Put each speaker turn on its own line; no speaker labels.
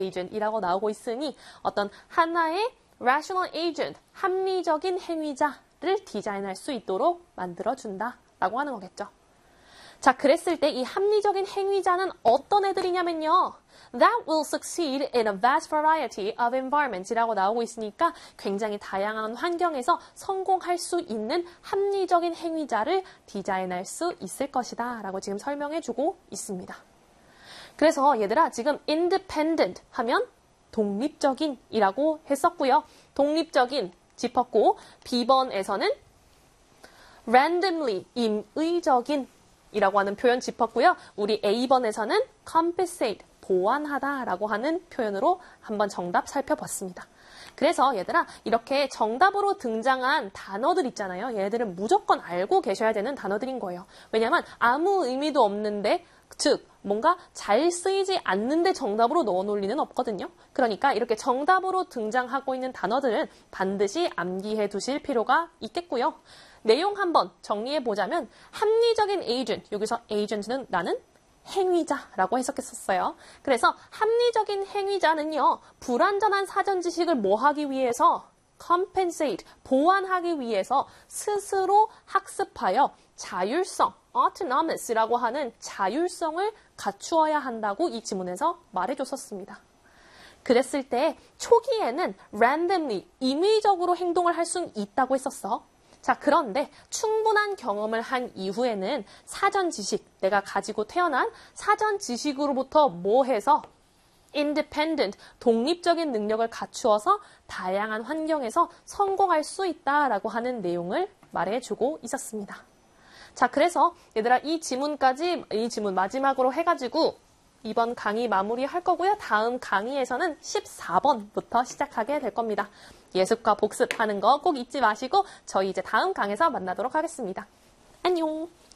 agent이라고 나오고 있으니 어떤 하나의 rational agent, 합리적인 행위자를 디자인할 수 있도록 만들어준다라고 하는 거겠죠. 자, 그랬을 때 이 합리적인 행위자는 어떤 애들이냐면요. That will succeed in a vast variety of environments이라고 나오고 있으니까 굉장히 다양한 환경에서 성공할 수 있는 합리적인 행위자를 디자인할 수 있을 것이다 라고 지금 설명해주고 있습니다. 그래서 얘들아 지금 independent 하면 독립적인 이라고 했었고요. 독립적인 짚었고 B번에서는 randomly 임의적인 이라고 하는 표현 짚었고요. 우리 A번에서는 compensate 보완하다 라고 하는 표현으로 한번 정답 살펴봤습니다. 그래서 얘들아 이렇게 정답으로 등장한 단어들 있잖아요. 얘들은 무조건 알고 계셔야 되는 단어들인 거예요. 왜냐하면 아무 의미도 없는데 즉 뭔가 잘 쓰이지 않는데 정답으로 넣어놓을 리는 없거든요. 그러니까 이렇게 정답으로 등장하고 있는 단어들은 반드시 암기해 두실 필요가 있겠고요. 내용 한번 정리해보자면 합리적인 agent, 여기서 agent는 나는 행위자라고 해석했었어요. 그래서 합리적인 행위자는요. 불완전한 사전 지식을 뭐 하기 위해서? compensate, 보완하기 위해서 스스로 학습하여 자율성, autonomous라고 하는 자율성을 갖추어야 한다고 이 지문에서 말해줬었습니다. 그랬을 때 초기에는 randomly, 임의적으로 행동을 할 수 있다고 했었어. 자, 그런데 충분한 경험을 한 이후에는 사전 지식, 내가 가지고 태어난 사전 지식으로부터 뭐 해서 independent, 독립적인 능력을 갖추어서 다양한 환경에서 성공할 수 있다라고 하는 내용을 말해주고 있었습니다. 자, 그래서 얘들아 이 지문 마지막으로 해가지고 이번 강의 마무리할 거고요. 다음 강의에서는 14번부터 시작하게 될 겁니다. 예습과 복습하는 거 꼭 잊지 마시고 저희 이제 다음 강에서 만나도록 하겠습니다. 안녕!